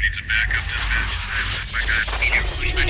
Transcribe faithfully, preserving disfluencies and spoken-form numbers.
need some backup dispatch. I have my guy.